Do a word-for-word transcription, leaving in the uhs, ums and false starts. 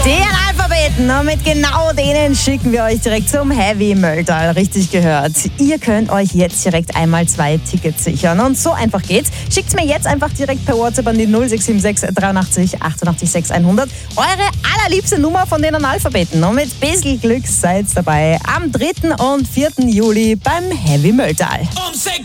Die Analphabeten, und mit genau denen schicken wir euch direkt zum Heavy Mölltal. Richtig gehört. Ihr könnt euch jetzt direkt einmal zwei Tickets sichern. Und so einfach geht's. Schickt mir jetzt einfach direkt per WhatsApp an die null sechs sieben sechs dreiundachtzig achtundachtzig sechs hundert eure allerliebste Nummer von den Analphabeten. Und mit bisschen Glück seid dabei am dritten und vierten Juli beim Heavy Mölltal.